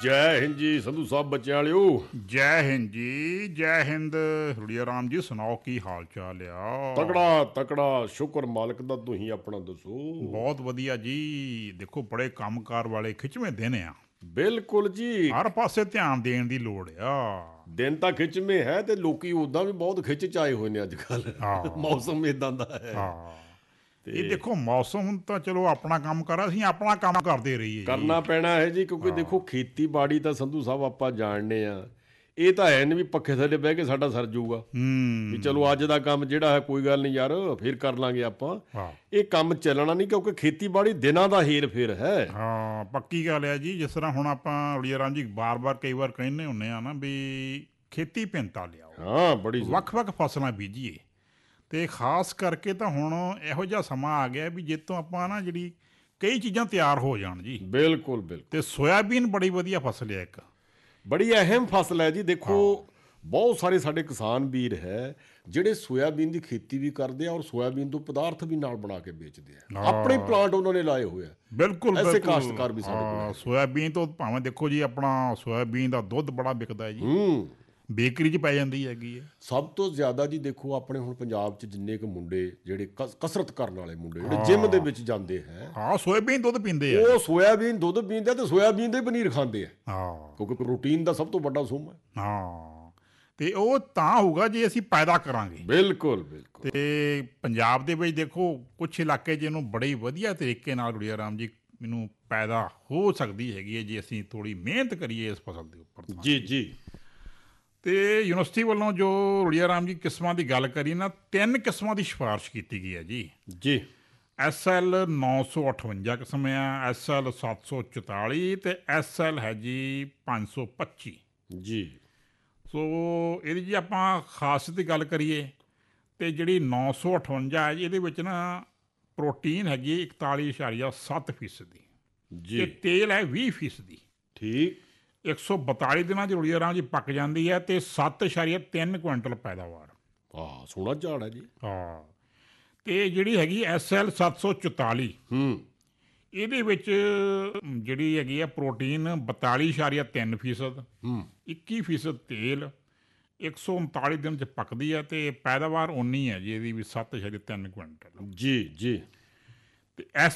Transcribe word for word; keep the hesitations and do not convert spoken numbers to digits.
ਜੈ ਹਿੰਦ ਜੀ ਸੰਧੂ ਸਾਹਿਬ ਬੱਚਿਆਂ ਵਾਲਿਓ। ਜੈ ਹਿੰਦ ਜੀ, ਜੈ ਹਿੰਦ। ਰੁੜੀਆ ਰਾਮ ਜੀ ਸੁਣਾਓ, ਕੀ ਹਾਲ ਚਾਲ ਆ? ਤਕੜਾ ਤਕੜਾ ਸ਼ੁਕਰ ਮਾਲਕ ਦਾ, ਤੁਸੀਂ ਆਪਣਾ ਦੱਸੋ। ਬਹੁਤ ਵਧੀਆ ਜੀ। ਦੇਖੋ ਬੜੇ ਕੰਮਕਾਰ ਵਾਲੇ ਖਿੱਚਵੇਂ ਦਿਨ ਆ, ਬਿਲਕੁਲ ਜੀ। ਹਰ ਪਾਸੇ ਧਿਆਨ ਦੇਣ ਦੀ ਲੋੜ ਆ। ਦਿਨ ਤਾਂ ਖਿੱਚਵੇਂ ਹੈ ਤੇ ਲੋਕੀ ਉਦਾਂ ਵੀ ਬਹੁਤ ਖਿੱਚ ਚ ਆਏ ਹੋਏ ਨੇ ਅੱਜ ਕੱਲ। ਹਾਂ। ਮੌਸਮ ਇਦਾਂ ਦਾ ਹੈ। ਹਾਂ, ਤੇ ਇਹ ਦੇਖੋ ਮੌਸਮ ਤਾਂ ਚਲੋ ਆਪਣਾ ਕੰਮ ਕਰ, ਅਸੀਂ ਆਪਣਾ ਕੰਮ ਕਰਦੇ ਰਹੀਏ ਜੀ। ਕਰਨਾ ਪੈਣਾ ਹੈ ਜੀ, ਕਿਉਂਕਿ ਦੇਖੋ ਖੇਤੀਬਾੜੀ ਤਾਂ ਸੰਧੂ ਸਾਹਿਬ ਆਪਾਂ ਜਾਣਦੇ ਆ, ਇਹ ਤਾਂ ਹੈ ਨਹੀਂ ਵੀ ਪੱਖੇ ਥੱਲੇ ਬਹਿ ਕੇ ਸਾਡਾ ਸਰ ਜਾਊਗਾ ਵੀ ਹੂੰ, ਚਲੋ ਅੱਜ ਦਾ ਕੰਮ ਜਿਹੜਾ ਹੈ ਕੋਈ ਗੱਲ ਨਹੀਂ ਯਾਰ ਫਿਰ ਕਰ ਲਾਂਗੇ ਆਪਾਂ। ਹਾਂ ਇਹ ਕੰਮ ਚੱਲਣਾ ਨਹੀਂ, ਕਿਉਂਕਿ ਖੇਤੀਬਾੜੀ ਦਿਨਾਂ ਦਾ ਹੇਰ ਫੇਰ ਹੈ। ਹਾਂ, ਪੱਕੀ ਗੱਲ ਆ ਜੀ। ਜਿਸ ਤਰ੍ਹਾਂ ਹੁਣ ਆਪਾਂ ਰੁੜੀਆ ਰਾਮ ਜੀ ਬਾਰ-ਬਾਰ ਕਈ ਵਾਰ ਕਹਿੰਦੇ ਹੁੰਦੇ ਆ ਨਾ ਵੀ ਖੇਤੀ ਭਿੰਨਤਾ ਲਿਆਓ, ਹਾਂ ਬੜੀ ਜ਼ਰੂਰੀ। ਵੱਖ-ਵੱਖ ਫਸਲਾਂ ਬੀਜੀਏ। ਅਤੇ ਖ਼ਾਸ ਕਰਕੇ ਤਾਂ ਹੁਣ ਇਹੋ ਜਿਹਾ ਸਮਾਂ ਆ ਗਿਆ ਵੀ ਜਿੱਤੋਂ ਆਪਾਂ ਨਾ ਜਿਹੜੀ ਕਈ ਚੀਜ਼ਾਂ ਤਿਆਰ ਹੋ ਜਾਣ ਜੀ। ਬਿਲਕੁਲ ਬਿਲਕੁਲ। ਅਤੇ ਸੋਇਆਬੀਨ ਬੜੀ ਵਧੀਆ ਫਸਲ ਹੈ ਇੱਕ, ਬੜੀ ਅਹਿਮ ਫਸਲ ਹੈ ਜੀ। ਦੇਖੋ ਬਹੁਤ ਸਾਰੇ ਸਾਡੇ ਕਿਸਾਨ ਵੀਰ ਹੈ ਜਿਹੜੇ ਸੋਇਆਬੀਨ ਦੀ ਖੇਤੀ ਵੀ ਕਰਦੇ ਆ ਔਰ ਸੋਇਆਬੀਨ ਤੋਂ ਪਦਾਰਥ ਵੀ ਨਾਲ ਬਣਾ ਕੇ ਵੇਚਦੇ ਆ। ਆਪਣੇ ਪਲਾਂਟ ਉਹਨਾਂ ਨੇ ਲਾਏ ਹੋਏ ਆ। ਬਿਲਕੁਲ ਐਸੇ ਬਿਲਕੁਲ। ਕਾਸ਼ਤਕਾਰ ਵੀ ਸਾਡੇ ਕੋਲ ਹਾਂ, ਸੋਇਆਬੀਨ ਤੋਂ ਭਾਵੇਂ ਦੇਖੋ ਜੀ ਆਪਣਾ ਸੋਇਆਬੀਨ ਦਾ ਦੁੱਧ ਬੜਾ ਵਿਕਦਾ ਹੈ ਜੀ, ਹੂੰ ਬੇਕਰੀ 'ਚ ਪੈ ਜਾਂਦੀ ਹੈਗੀ ਹੈ। ਸਭ ਤੋਂ ਜ਼ਿਆਦਾ ਜੀ ਦੇਖੋ ਆਪਣੇ ਹੁਣ ਪੰਜਾਬ 'ਚ ਜਿੰਨੇ ਕੁ ਮੁੰਡੇ ਜਿਹੜੇ ਕਸ- ਕਸਰਤ ਕਰਨ ਵਾਲੇ ਮੁੰਡੇ ਜਿਹੜੇ ਜਿਮ ਦੇ ਵਿੱਚ ਜਾਂਦੇ ਹੈ, ਹਾਂ ਸੋਇਆਬੀਨ ਦੁੱਧ ਪੀਂਦੇ ਆ। ਉਹ ਸੋਇਆਬੀਨ ਦੁੱਧ ਪੀਂਦੇ ਆ ਤੇ ਸੋਇਆਬੀਨ ਦੇ ਪਨੀਰ ਖਾਂਦੇ ਆ, ਹਾਂ ਕਿਉਂਕਿ ਪ੍ਰੋਟੀਨ ਦਾ ਸਭ ਤੋਂ ਵੱਡਾ ਸੋਮ ਹੈ। ਹਾਂ, ਅਤੇ ਉਹ ਤਾਂ ਹੋਊਗਾ ਜੇ ਅਸੀਂ ਪੈਦਾ ਕਰਾਂਗੇ। ਬਿਲਕੁਲ ਬਿਲਕੁਲ। ਅਤੇ ਪੰਜਾਬ ਦੇ ਵਿੱਚ ਦੇਖੋ ਕੁਛ ਇਲਾਕੇ 'ਚ ਇਹਨੂੰ ਬੜੇ ਵਧੀਆ ਤਰੀਕੇ ਨਾਲ ਰੁੜੀਆ ਰਾਮ ਜੀ ਮੈਨੂੰ ਪੈਦਾ ਹੋ ਸਕਦੀ ਹੈਗੀ ਹੈ ਜੇ ਅਸੀਂ ਥੋੜ੍ਹੀ ਮਿਹਨਤ ਕਰੀਏ ਇਸ ਫਸਲ ਦੇ ਉੱਪਰ। ਜੀ ਜੀ। ਅਤੇ ਯੂਨੀਵਰਸਿਟੀ ਵੱਲੋਂ ਜੋ ਰੁੜੀਆ ਰਾਮ ਜੀ ਕਿਸਮਾਂ ਦੀ ਗੱਲ ਕਰੀ ਨਾ, ਤਿੰਨ ਕਿਸਮਾਂ ਦੀ ਸਿਫਾਰਿਸ਼ ਕੀਤੀ ਗਈ ਹੈ ਜੀ। ਜੀ। ਐਸ ਐਲ ਨੌ ਸੌ ਅਠਵੰਜਾ ਕਿਸਮ ਆ, ਐਸ ਐਲ ਸੱਤ ਸੌ ਚੁਤਾਲੀ ਅਤੇ ਐਸ ਐਲ ਹੈ ਜੀ ਪੰਜ ਸੌ ਪੱਚੀ ਜੀ। ਸੋ ਇਹਦੀ ਜੇ ਆਪਾਂ ਖਾਸੀਅਤ ਦੀ ਗੱਲ ਕਰੀਏ ਤੇ ਜਿਹੜੀ ਨੌ ਸੌ ਅਠਵੰਜਾ ਹੈ ਜੀ, ਇਹਦੇ ਵਿੱਚ ਨਾ ਪ੍ਰੋਟੀਨ ਹੈਗੀ ਇਕਤਾਲੀ ਇਸ਼ਾਰੀਆ ਸੱਤ ਫੀਸਦੀ ਜੀ। ਅਤੇ ਤੇਲ ਹੈ ਵੀਹ ਫੀਸਦੀ। ਠੀਕ। ਇੱਕ ਸੌ ਬਤਾਲੀ ਦਿਨਾਂ 'ਚ ਰੁੜੀਆ ਰਾਮ ਜੀ ਪੱਕ ਜਾਂਦੀ ਹੈ ਅਤੇ ਸੱਤ ਇਸ਼ਾਰੀਆ ਤਿੰਨ ਕੁਇੰਟਲ ਪੈਦਾਵਾਰ। ਹਾਂ ਸੋਹਣਾ ਝਾੜ ਹੈ ਜੀ। ਹਾਂ, ਅਤੇ ਜਿਹੜੀ ਹੈਗੀ ਐਸ ਐਲ ਸੱਤ ਸੌ ਚੁਤਾਲੀ, ਹੂੰ। ਇਹਦੇ ਵਿੱਚ ਜਿਹੜੀ ਹੈਗੀ ਆ ਪ੍ਰੋਟੀਨ ਬਤਾਲੀ ਇਸ਼ਾਰੀਆ ਤਿੰਨ ਫੀਸਦ, ਹੂੰ। ਇੱਕੀ ਫੀਸਦ ਤੇਲ, ਇੱਕ ਸੌ ਉਨਤਾਲੀ ਦਿਨ 'ਚ ਪੱਕਦੀ ਹੈ ਅਤੇ ਪੈਦਾਵਾਰ ਓਨੀ ਹੈ ਜੀ ਇਹਦੀ ਵੀ ਸੱਤ ਇਸ਼ਾਰੀਆ ਤਿੰਨ ਕੁਇੰਟਲ। ਜੀ ਜੀ। ਅਤੇ ਐਸ